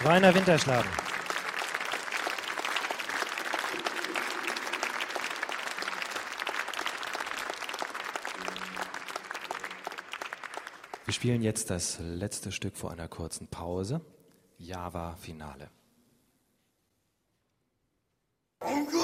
Rainer Winterschlagen. Wir spielen jetzt das letzte Stück vor einer kurzen Pause. Java Finale. Onkel!